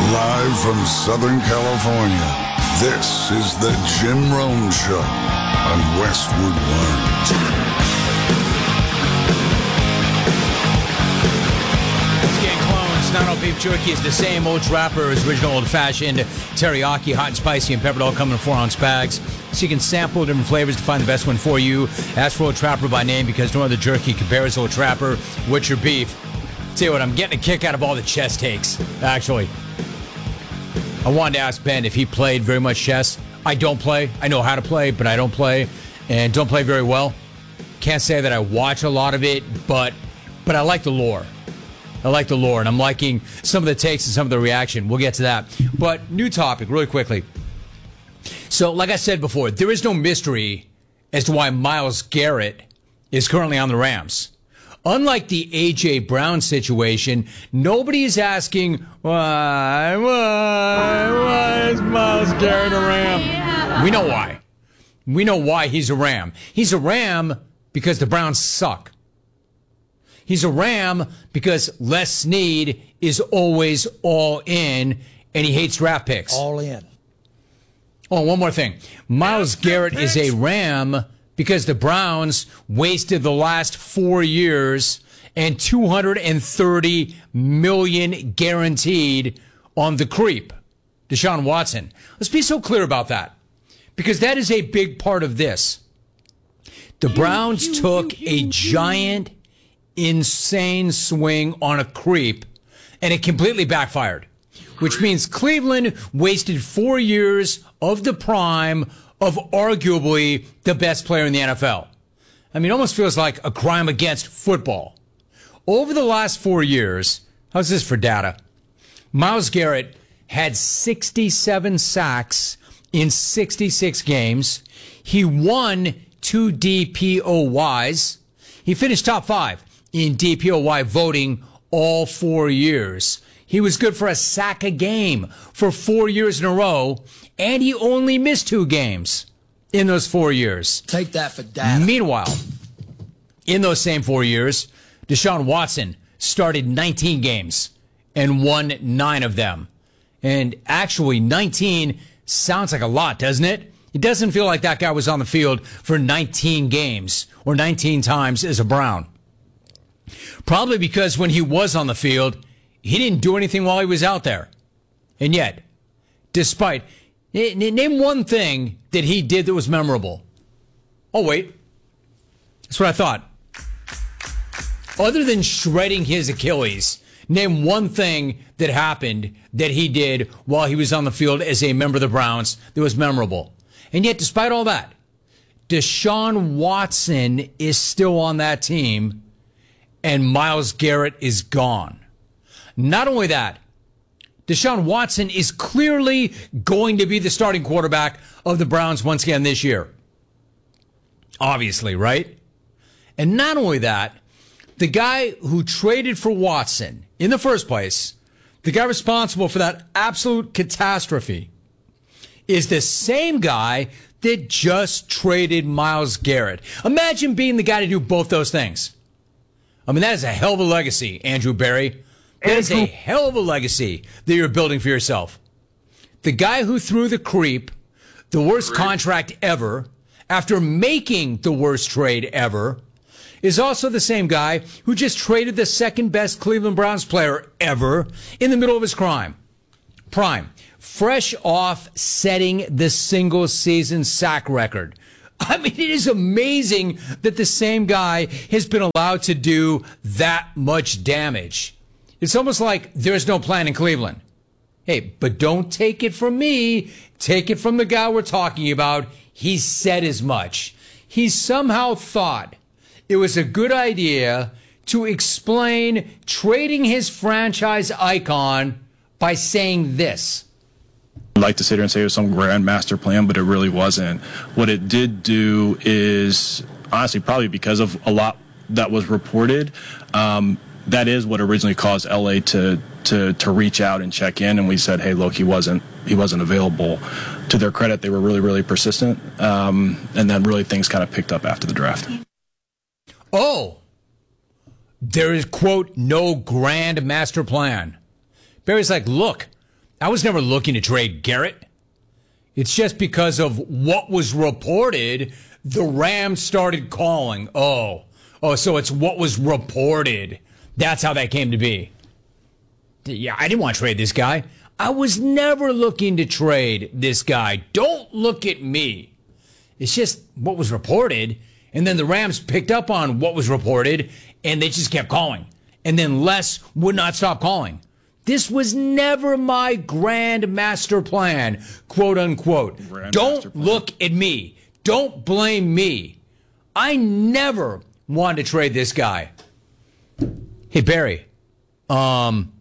Live from Southern California, this is the Jim Rome Show on Westwood One. Not all beef jerky is the same. Old Trapper is original old-fashioned teriyaki, hot and spicy, and peppered, all come in 4-ounce bags. So you can sample different flavors to find the best one for you. Ask for Old Trapper by name because no other jerky compares Old Trapper. What's your beef? Tell you what, I'm getting a kick out of all the chess takes, actually. I wanted to ask Ben if he played very much chess. I don't play. I know how to play, but I don't play, and don't play very well. Can't say that I watch a lot of it, but I like the lore. I like the lore, and I'm liking some of the takes and some of the reaction. We'll get to that. But new topic, really quickly. So, like I said before, there is no mystery as to why Myles Garrett is currently on the Rams. Unlike the A.J. Brown situation, nobody is asking, why is Myles Garrett a Ram? We know why. We know why he's a Ram. He's a Ram because the Browns suck. He's a Ram because Les Snead is always all in, and he hates draft picks. All in. Oh, one more thing. Myles Garrett is a Ram because the Browns wasted the last 4 years and $230 million guaranteed on the creep, Deshaun Watson. Let's be so clear about that, because that is a big part of this. The Browns took a giant, insane swing on a creep, and it completely backfired, which means Cleveland wasted 4 years of the prime of arguably the best player in the NFL. I mean, it almost feels like a crime against football. Over the last 4 years, how's this for data? Myles Garrett had 67 sacks in 66 games. He won 2 DPOYs. He finished top 5 in DPOY voting all 4 years. He was good for a sack a game for 4 years in a row, and he only missed 2 games in those 4 years. Take that for data. Meanwhile, in those same 4 years, Deshaun Watson started 19 games and won 9 of them. And actually, 19 sounds like a lot, doesn't it? It doesn't feel like that guy was on the field for 19 games or 19 times as a Brown. Probably because when he was on the field, he didn't do anything while he was out there. And yet, despite... Name one thing that he did that was memorable. Oh, wait. That's what I thought. Other than shredding his Achilles, name one thing that happened that he did while he was on the field as a member of the Browns that was memorable. And yet, despite all that, Deshaun Watson is still on that team, and Myles Garrett is gone. Not only that, Deshaun Watson is clearly going to be the starting quarterback of the Browns once again this year. Obviously, right? And not only that, the guy who traded for Watson in the first place, the guy responsible for that absolute catastrophe, is the same guy that just traded Myles Garrett. Imagine being the guy to do both those things. I mean, that is a hell of a legacy, Andrew Berry. That is a hell of a legacy that you're building for yourself. The guy who threw the creep, the worst contract ever, after making the worst trade ever, is also the same guy who just traded the second best Cleveland Browns player ever in the middle of his prime. Fresh off setting the single season sack record. I mean, it is amazing that the same guy has been allowed to do that much damage. It's almost like there's no plan in Cleveland. Hey, but don't take it from me. Take it from the guy we're talking about. He said as much. He somehow thought it was a good idea to explain trading his franchise icon by saying this. I'd like to sit here and say it was some grand master plan, but it really wasn't. What it did do is, honestly, probably because of a lot that was reported, that is what originally caused LA to reach out and check in, and we said, hey, look, he wasn't available. To their credit, they were really, really persistent, and then really things kind of picked up after the draft. Oh, there is, quote, no grand master plan. Barry's like, look, I was never looking to trade Garrett. It's just because of what was reported, the Rams started calling. Oh, so it's what was reported. That's how that came to be. Yeah, I didn't want to trade this guy. I was never looking to trade this guy. Don't look at me. It's just what was reported. And then the Rams picked up on what was reported, and they just kept calling. And then Les would not stop calling. This was never my grand master plan, quote unquote. Don't look at me. Don't blame me. I never wanted to trade this guy. Hey, Barry. Wrong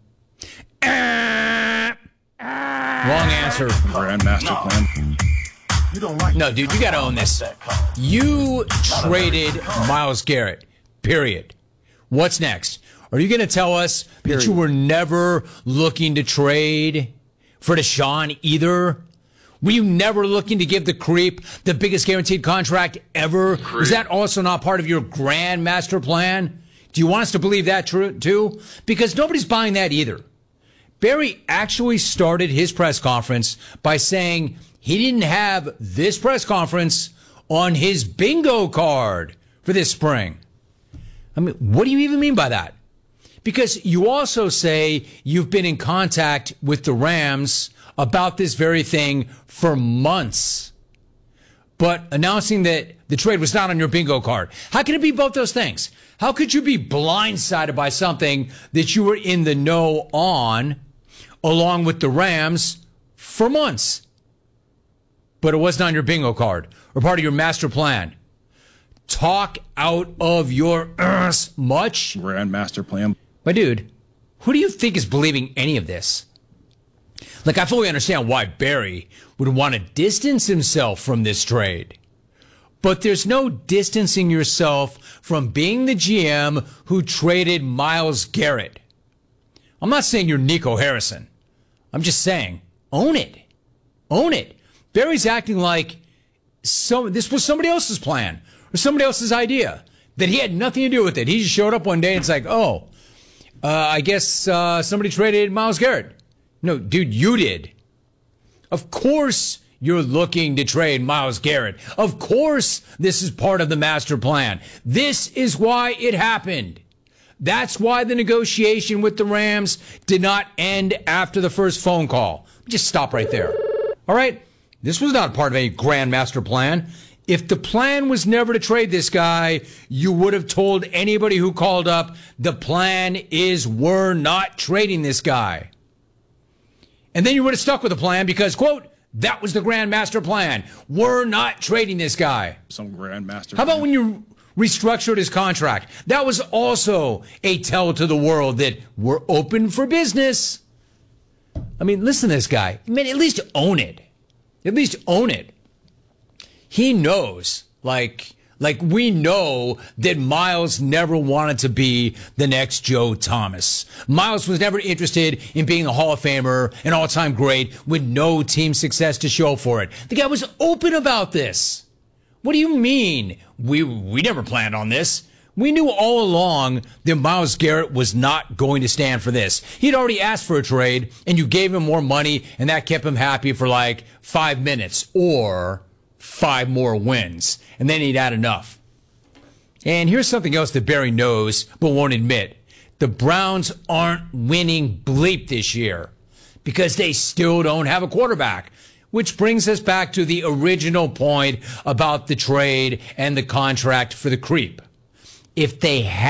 answer. Grand master plan. No, dude, you got to own this. You traded Myles Garrett, period. What's next? Are you going to tell us that you were never looking to trade for Deshaun either? Were you never looking to give the creep the biggest guaranteed contract ever? Is that also not part of your grand master plan? Do you want us to believe that too? Because nobody's buying that either. Barry actually started his press conference by saying he didn't have this press conference on his bingo card for this spring. I mean, what do you even mean by that? Because you also say you've been in contact with the Rams about this very thing for months, but announcing that the trade was not on your bingo card. How can it be both those things? How could you be blindsided by something that you were in the know on, along with the Rams, for months, but it wasn't on your bingo card or part of your master plan? Talk out of your ass much? Grand master plan. My dude, who do you think is believing any of this? Like, I fully understand why Barry would want to distance himself from this trade. But there's no distancing yourself from being the GM who traded Myles Garrett. I'm not saying you're Nico Harrison. I'm just saying, own it. Own it. Barry's acting like this was somebody else's plan or somebody else's idea, that he had nothing to do with it. He just showed up one day and it's like, I guess somebody traded Myles Garrett. No, dude, you did. Of course you're looking to trade Myles Garrett. Of course this is part of the master plan. This is why it happened. That's why the negotiation with the Rams did not end after the first phone call. Just stop right there. All right? This was not part of a grand master plan. If the plan was never to trade this guy, you would have told anybody who called up, the plan is we're not trading this guy. And then you would have stuck with the plan because, quote, that was the grand master plan. We're not trading this guy. Some grand master plan. How about when you restructured his contract? That was also a tell to the world that we're open for business. I mean, listen to this guy. I mean, at least own it. At least own it. He knows, like we know that Myles never wanted to be the next Joe Thomas. Myles was never interested in being a Hall of Famer, an all-time great, with no team success to show for it. The guy was open about this. What do you mean? We never planned on this. We knew all along that Myles Garrett was not going to stand for this. He'd already asked for a trade, and you gave him more money, and that kept him happy for like 5 minutes or 5 more wins, and then he'd had enough. And here's something else that Barry knows but won't admit. The Browns aren't winning bleep this year because they still don't have a quarterback, which brings us back to the original point about the trade and the contract for the creep. If they had